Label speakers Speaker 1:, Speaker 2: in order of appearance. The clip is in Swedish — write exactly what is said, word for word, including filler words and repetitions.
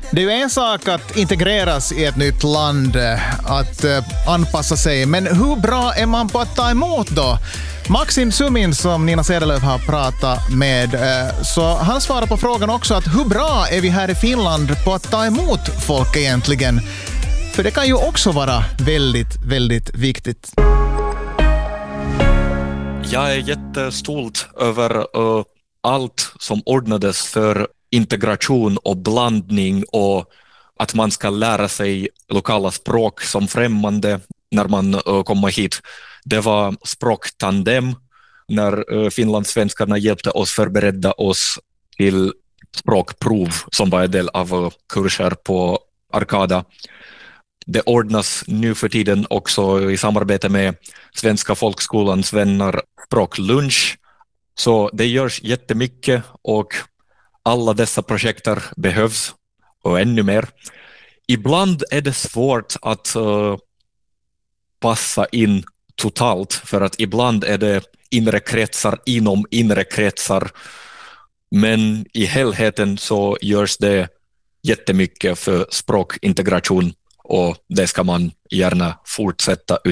Speaker 1: Det är ju en sak att integreras i ett nytt land, att uh, anpassa sig. Men hur bra är man på att ta emot då? Maxim Sumin, som Nina Sedelöv har pratat med, uh, så han svarar på frågan också att hur bra är vi här i Finland på att ta emot folk egentligen? För det kan ju också vara väldigt, väldigt viktigt.
Speaker 2: Jag är jättestolt över uh, allt som ordnades för integration och blandning och att man ska lära sig lokala språk som främmande när man uh, kommer hit. Det var språktandem när uh, finlandssvenskarna hjälpte oss förbereda oss till språkprov som var en del av uh, kurser på Arkada. Det ordnas nu för tiden också i samarbete med Svenska folkskolans vänner språklunch. Så det görs jättemycket och alla dessa projekter behövs och ännu mer. Ibland är det svårt att uh, passa in totalt för att ibland är det inre kretsar inom inre kretsar. Men i helheten så görs det jättemycket för språkintegration och det ska man gärna fortsätta